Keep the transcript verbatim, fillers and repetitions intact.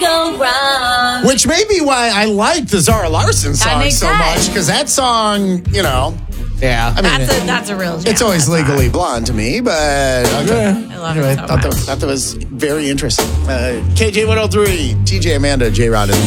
go wrong. Which may be why I like the Zara Larsson song makes so sense. much, because that song, you know, yeah. I mean, That's a that's a real jam. it's always Legally Blonde to me, but okay. I love Anyway, it so thought, that, much. thought that was very interesting. Uh, K J one oh three, T J, Amanda, J Rod, and